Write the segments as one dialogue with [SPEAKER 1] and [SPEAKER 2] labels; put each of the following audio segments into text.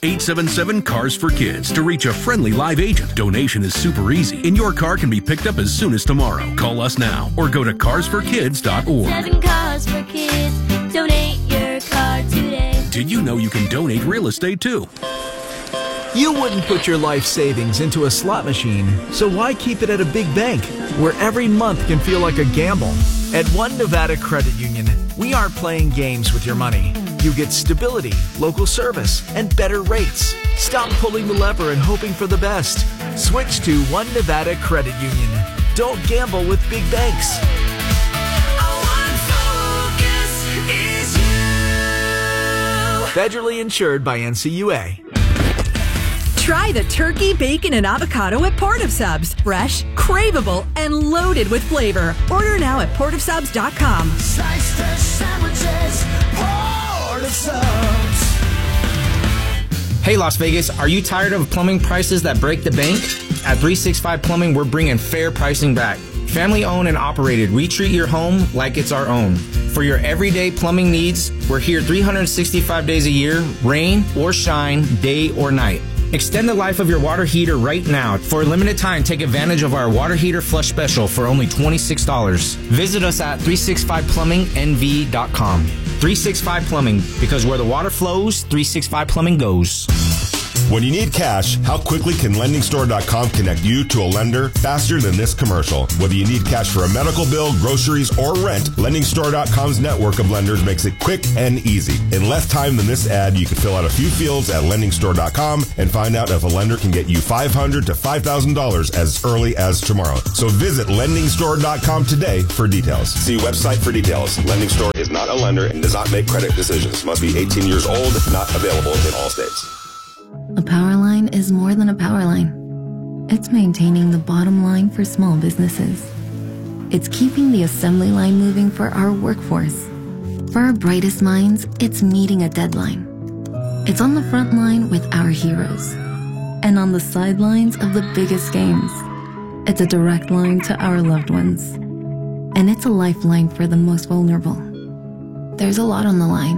[SPEAKER 1] 877-CARS-FOR-KIDS to reach a friendly live agent. Donation is super easy, and your car can be picked up as soon as tomorrow. Call us now or go to carsforkids.org.
[SPEAKER 2] 7 Cars for Kids. Donate your car today.
[SPEAKER 1] Did you know you can donate real estate too?
[SPEAKER 3] You wouldn't put your life savings into a slot machine, so why keep it at a big bank where every month can feel like a gamble? At One Nevada Credit Union, we aren't playing games with your money. You get stability, local service, and better rates. Stop pulling the lever and hoping for the best. Switch to One Nevada Credit Union. Don't gamble with big banks. Federally insured by NCUA.
[SPEAKER 4] Try the turkey, bacon, and avocado at Port of Subs. Fresh, craveable, and loaded with flavor. Order now at portofsubs.com.
[SPEAKER 5] Sliced sandwiches, Port of Subs.
[SPEAKER 6] Hey Las Vegas, are you tired of plumbing prices that break the bank? At 365 Plumbing, we're bringing fair pricing back. Family owned and operated, we treat your home like it's our own. For your everyday plumbing needs, we're here 365 days a year, rain or shine, day or night. Extend the life of your water heater right now. For a limited time, take advantage of our water heater flush special for only $26. Visit us at 365plummingnv.com. 365 Plumbing, because where the water flows, 365 Plumbing goes.
[SPEAKER 7] When you need cash, how quickly can LendingStore.com connect you to a lender faster than this commercial? Whether you need cash for a medical bill, groceries, or rent, LendingStore.com's network of lenders makes it quick and easy. In less time than this ad, you can fill out a few fields at LendingStore.com and find out if a lender can get you $500 to $5,000 as early as tomorrow. So visit LendingStore.com today for details. See website for details. LendingStore is not a lender and does not make credit decisions. Must be 18 years old, not available in all states.
[SPEAKER 8] A power line is more than a power line. It's maintaining the bottom line for small businesses. It's keeping the assembly line moving for our workforce. For our brightest minds, it's meeting a deadline. It's on the front line with our heroes. And on the sidelines of the biggest games. It's a direct line to our loved ones. And it's a lifeline for the most vulnerable. There's a lot on the line.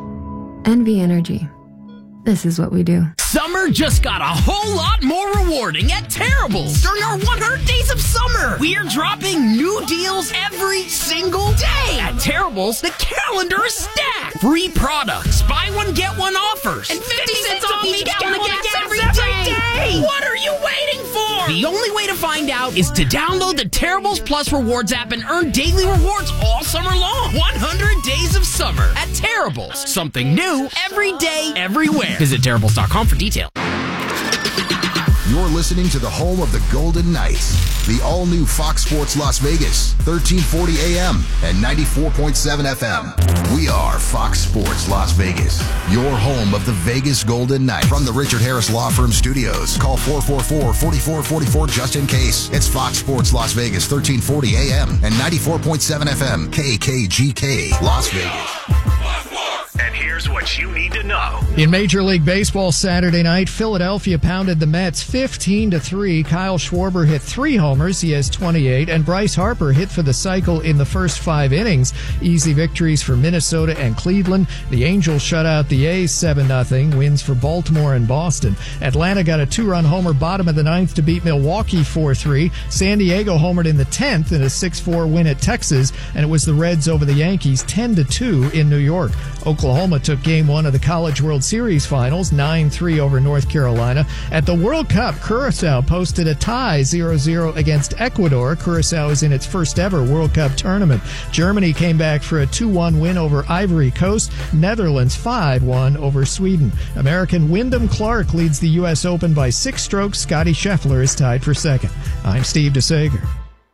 [SPEAKER 8] NV Energy. This is what we do.
[SPEAKER 9] Summer just got a whole lot more rewarding at Terrible's during our 100 Days of Summer. We're dropping new deals every single day. At Terrible's, the calendar is stacked. Free products, buy one, get one offers, and 50 cents off each gallon of gas every day. What are you waiting for? The only way to find out is to download the Terrible's Plus Rewards app and earn daily rewards all summer long. 100 Days of Summer at Terrible's. Something new every day, everywhere. Visit Terrible's.com for details.
[SPEAKER 10] You're listening to the home of the Golden Knights, the all-new Fox Sports Las Vegas, 1340 AM and 94.7 FM. We are Fox Sports Las Vegas, your home of the Vegas Golden Knights. From the Richard Harris Law Firm Studios, call 444-4444 just in case. It's Fox Sports Las Vegas, 1340 AM and 94.7 FM, KKGK, Las Vegas.
[SPEAKER 11] And here's what you need to know.
[SPEAKER 12] In Major League Baseball Saturday night, Philadelphia pounded the Mets 15-3. Kyle Schwarber hit 3 homers. He has 28. And Bryce Harper hit for the cycle in the first 5 innings. Easy victories for Minnesota and Cleveland. The Angels shut out the A's 7-0. Wins for Baltimore and Boston. Atlanta got a 2-run homer bottom of the 9th to beat Milwaukee 4-3. San Diego homered in the 10th in a 6-4 win at Texas. And it was the Reds over the Yankees 10-2 in New York. Oklahoma took Game 1 of the College World Series Finals, 9-3 over North Carolina. At the World Cup, Curaçao posted a tie 0-0 against Ecuador. Curaçao is in its first ever World Cup tournament. Germany came back for a 2-1 win over Ivory Coast. Netherlands 5-1 over Sweden. American Wyndham Clark leads the U.S. Open by 6 strokes. Scotty Scheffler is tied for second. I'm Steve DeSager.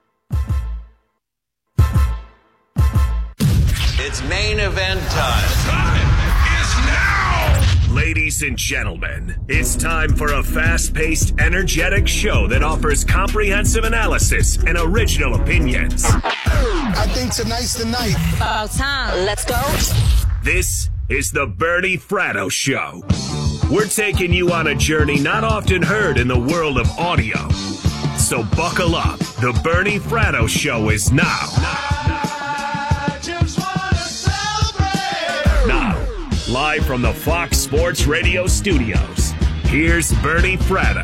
[SPEAKER 13] It's main event time.
[SPEAKER 11] Ladies and gentlemen, it's time for a fast-paced, energetic show that offers comprehensive analysis and original opinions.
[SPEAKER 5] I think tonight's the night.
[SPEAKER 2] About time. Let's go.
[SPEAKER 11] This is the Bernie Fratto Show. We're taking you on a journey not often heard in the world of audio. So buckle up. The Bernie Fratto Show is now. Live from the Fox Sports Radio studios, here's Bernie Fratto.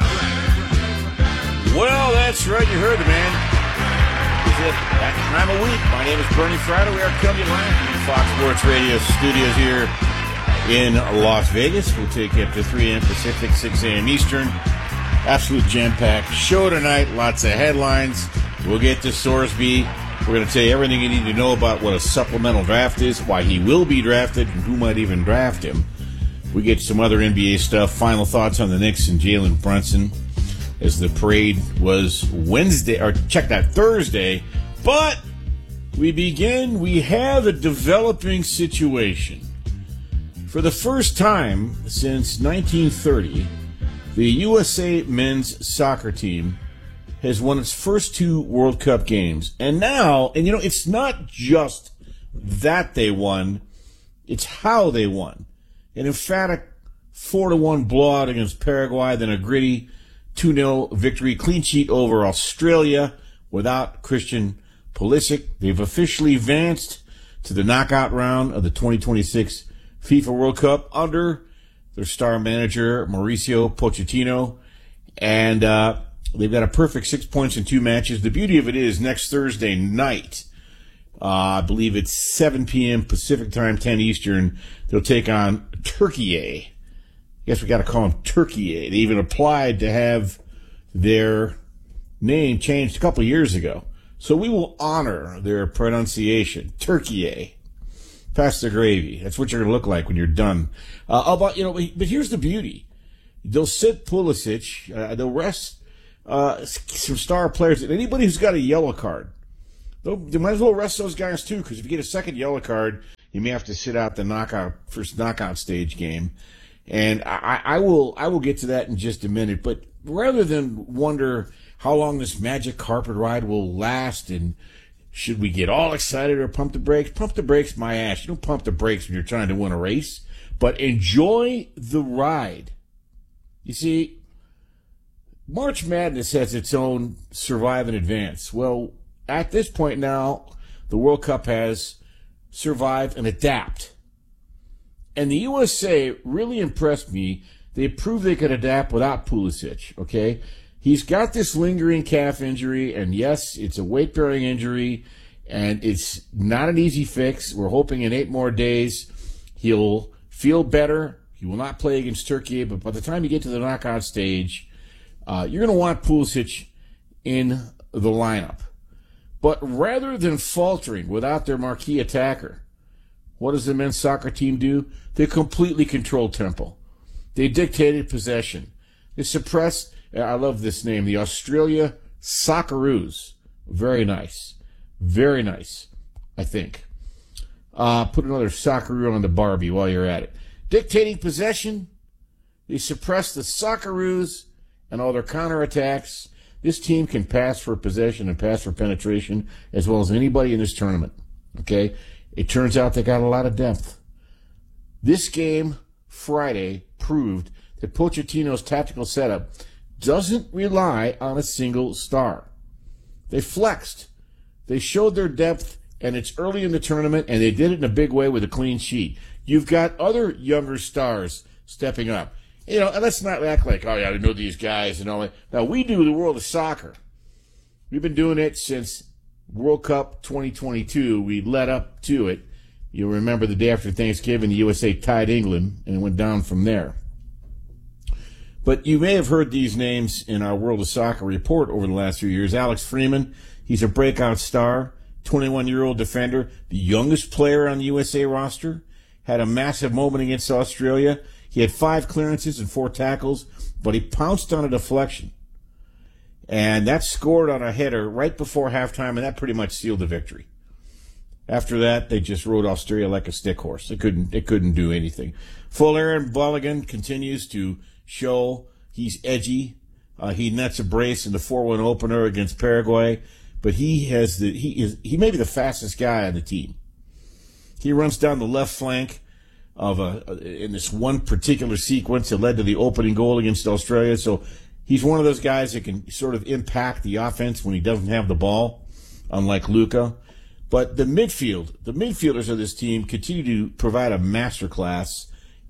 [SPEAKER 14] Well, that's right. You heard the man. It's that time of week. My name is Bernie Fratto. We are coming live from the Fox Sports Radio studios here in Las Vegas. We'll take you up to 3 a.m. Pacific, 6 a.m. Eastern. Absolute jam-packed show tonight. Lots of headlines. We'll get to Sorsby. We're going to tell you everything you need to know about what a supplemental draft is, why he will be drafted, and who might even draft him. We get some other NBA stuff. Final thoughts on the Knicks and Jalen Brunson as the parade was Thursday. But we begin. We have a developing situation. For the first time since 1930, the USA men's soccer team has won its first 2 World Cup games. And now, it's not just that they won, it's how they won. An emphatic 4-1 blowout against Paraguay, then a gritty 2-0 victory, clean sheet over Australia without Christian Pulisic. They've officially advanced to the knockout round of the 2026 FIFA World Cup under their star manager, Mauricio Pochettino. And they've got a perfect 6 points in 2 matches. The beauty of it is next Thursday night, I believe it's 7 p.m. Pacific time, 10 Eastern, they'll take on Turkey. I guess we got to call them Turkey. They even applied to have their name changed a couple of years ago. So we will honor their pronunciation, Turkey. Pass the gravy. That's what you're going to look like when you're done. But here's the beauty. They'll sit Pulisic. They'll rest some star players. And anybody who's got a yellow card, they might as well rest those guys too, because if you get a second yellow card, you may have to sit out the first knockout stage game. And I will get to that in just a minute. But rather than wonder how long this magic carpet ride will last and should we get all excited or pump the brakes, my ass. You don't pump the brakes when you're trying to win a race, but enjoy the ride. You see, March Madness has its own survive and advance. Well, at this point now, the World Cup has survive and adapt. And the USA really impressed me. They proved they could adapt without Pulisic, okay? He's got this lingering calf injury, and yes, it's a weight-bearing injury, and it's not an easy fix. We're hoping in 8 more days he'll feel better. He will not play against Turkey, but by the time you get to the knockout stage, you're going to want Pulisic in the lineup. But rather than faltering without their marquee attacker, what does the men's soccer team do? They completely controlled tempo. They dictated possession. They suppressed, I love this name, the Australia Socceroos. Very nice. Very nice, I think. Put another Socceroo on the Barbie while you're at it. Dictating possession. They suppress the Socceroos and all their counterattacks. This team can pass for possession and pass for penetration as well as anybody in this tournament. Okay? It turns out they got a lot of depth. This game, Friday, proved that Pochettino's tactical setup doesn't rely on a single star. They flexed. They showed their depth, and it's early in the tournament, and they did it in a big way with a clean sheet. You've got other younger stars stepping up. And let's not act like, oh, yeah, I know these guys and all that. Now, we do the world of soccer. We've been doing it since World Cup 2022. We led up to it. You'll remember the day after Thanksgiving, the USA tied England, and it went down from there. But you may have heard these names in our World of Soccer report over the last few years. Alex Freeman, he's a breakout star, 21-year-old defender, the youngest player on the USA roster, had a massive moment against Australia. He had 5 clearances and 4 tackles, but he pounced on a deflection. And that scored on a header right before halftime, and that pretty much sealed the victory. After that, they just rode Australia like a stick horse. They couldn't do anything. Full Aaron Balogun continues to show he's edgy. He nets a brace in the 4-1 opener against Paraguay, but he may be the fastest guy on the team. He runs down the left flank in this one particular sequence that led to the opening goal against Australia. So he's one of those guys that can sort of impact the offense when he doesn't have the ball, unlike Luka. But the midfielders of this team continue to provide a masterclass.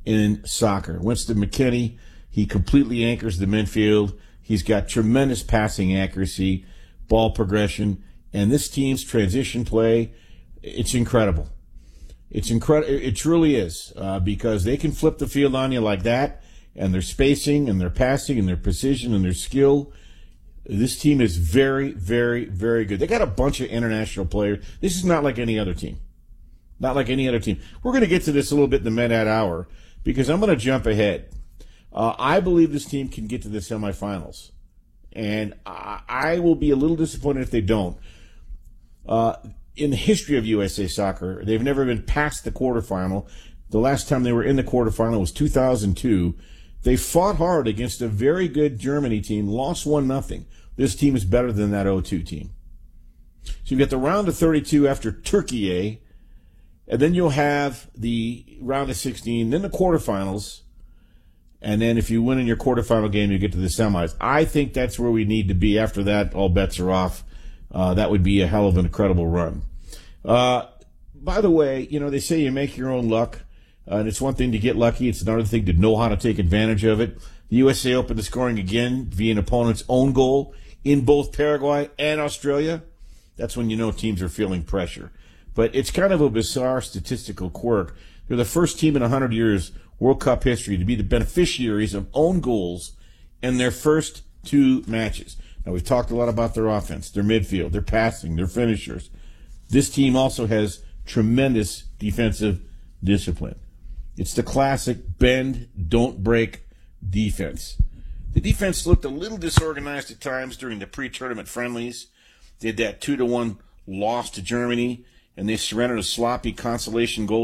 [SPEAKER 14] in soccer. Winston McKennie, he completely anchors the midfield. He's got tremendous passing accuracy, ball progression, and this team's transition play, it's incredible. It's incredible. It truly is, because they can flip the field on you like that, and their spacing and their passing and their precision and their skill. This team is very, very, very good. They got a bunch of international players. This is not like any other team. Not like any other team. We're going to get to this a little bit in the Mid-At Hour because I'm going to jump ahead. I believe this team can get to the semifinals, and I will be a little disappointed if they don't. In the history of USA Soccer, they've never been past the quarterfinal. The last time they were in the quarterfinal was 2002. They fought hard against a very good Germany team, lost 1-0. This team is better than that 0-2 team. So you get the round of 32 after Turkey, and then you'll have the round of 16, then the quarterfinals, and then if you win in your quarterfinal game, you get to the semis. I think that's where we need to be. After that, all bets are off. That would be a hell of an incredible run. By the way, they say you make your own luck, and it's one thing to get lucky. It's another thing to know how to take advantage of it. The USA opened the scoring again via an opponent's own goal in both Paraguay and Australia. That's when you know teams are feeling pressure. But it's kind of a bizarre statistical quirk. They're the first team in 100 years World Cup history to be the beneficiaries of own goals in their first 2 matches. Now, we've talked a lot about their offense, their midfield, their passing, their finishers. This team also has tremendous defensive discipline. It's the classic bend, don't break defense. The defense looked a little disorganized at times during the pre-tournament friendlies. They had that 2-1 loss to Germany, and they surrendered a sloppy consolation goal